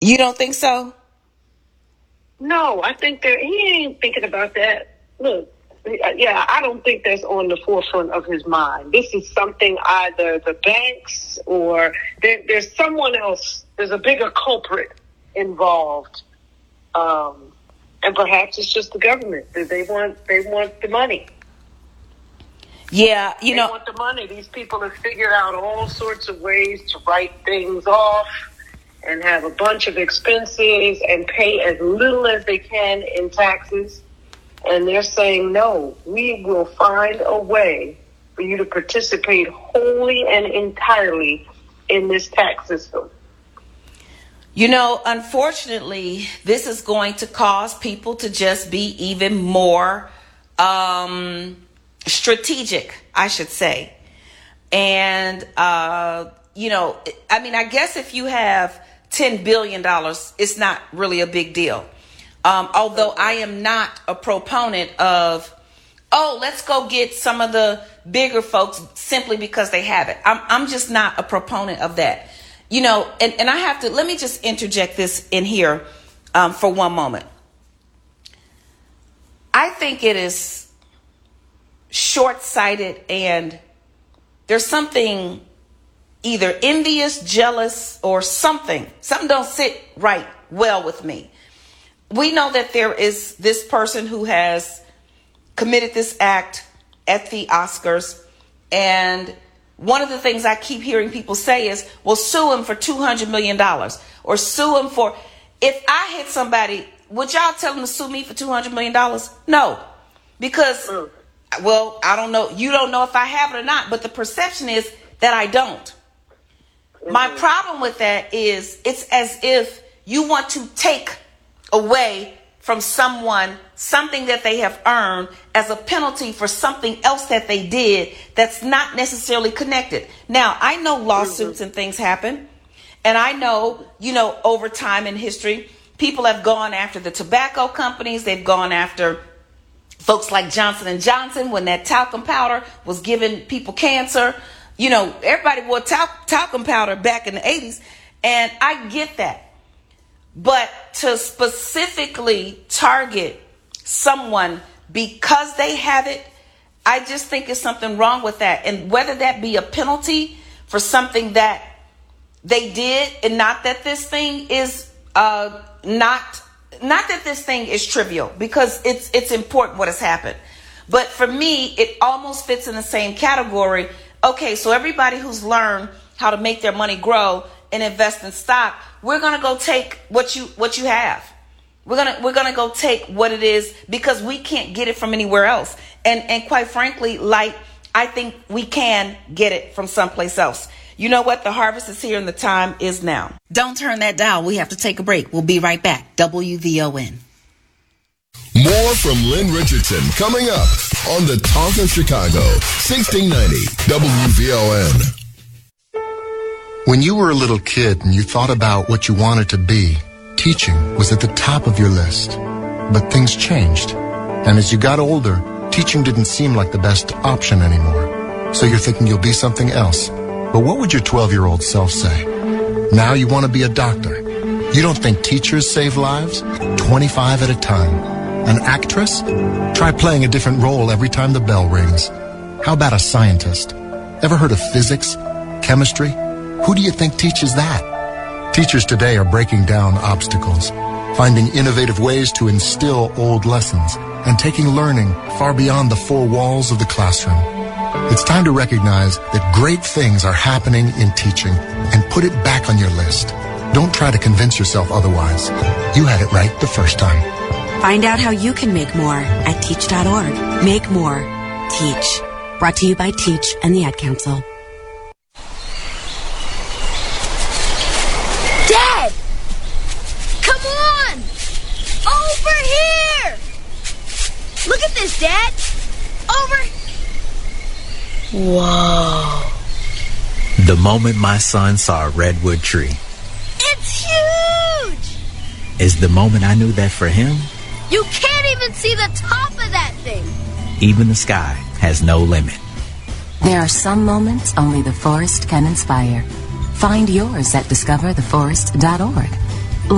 You don't think so? No, I think that he ain't thinking about that. Look, yeah, I don't think that's on the forefront of his mind. This is something either the banks or there's someone else. There's a bigger culprit involved, and perhaps it's just the government. They want the money. Yeah, they want the money. These people have figured out all sorts of ways to write things off and have a bunch of expenses and pay as little as they can in taxes. And they're saying, no, we will find a way for you to participate wholly and entirely in this tax system. Unfortunately, this is going to cause people to just be even more strategic, I should say. And, I guess if you have $10 billion, it's not really a big deal. Although I am not a proponent of, let's go get some of the bigger folks simply because they have it. I'm just not a proponent of that. And I have to, let me just interject this in here for one moment. I think it is short-sighted, and there's something either envious, jealous, or something don't sit right well with me. We know that there is this person who has committed this act at the Oscars. And one of the things I keep hearing people say is, well, sue him for $200 million or sue him for, if I hit somebody, would y'all tell them to sue me for $200 million? No, because, well, I don't know. You don't know if I have it or not, but the perception is that I don't. My problem with that is it's as if you want to take away from someone something that they have earned as a penalty for something else that they did that's not necessarily connected. Now, I know lawsuits and things happen, and I know, over time in history, people have gone after the tobacco companies. They've gone after folks like Johnson & Johnson when that talcum powder was giving people cancer. Everybody wore talcum powder back in the 80s, and I get that. But to specifically target someone because they have it, I just think there's something wrong with that. And whether that be a penalty for something that they did, and not that this thing is not that this thing is trivial, because it's important what has happened. But for me, it almost fits in the same category. Okay, so everybody who's learned how to make their money grow and invest in stock, we're gonna go take what you have. We're gonna go take what it is, because we can't get it from anywhere else. And quite frankly, I think we can get it from someplace else. You know what? The harvest is here and the time is now. Don't turn that dial. We have to take a break. We'll be right back. WVON. More from Lynn Richardson coming up on the Talk of Chicago, 1690 WVON. When you were a little kid and you thought about what you wanted to be, teaching was at the top of your list. But things changed. And as you got older, teaching didn't seem like the best option anymore. So you're thinking you'll be something else. But what would your 12-year-old self say? Now you want to be a doctor. You don't think teachers save lives? 25 at a time. An actress? Try playing a different role every time the bell rings. How about a scientist? Ever heard of physics? Chemistry? Who do you think teaches that? Teachers today are breaking down obstacles, finding innovative ways to instill old lessons, and taking learning far beyond the four walls of the classroom. It's time to recognize that great things are happening in teaching and put it back on your list. Don't try to convince yourself otherwise. You had it right the first time. Find out how you can make more at teach.org. Make more. Teach. Brought to you by Teach and the Ad Council. Dad! Come on! Over here! Look at this, Dad! Over... Whoa. The moment my son saw a redwood tree. It's huge! Is the moment I knew that for him, you can't even see the top of that thing. Even the sky has no limit. There are some moments only the forest can inspire. Find yours at discovertheforest.org.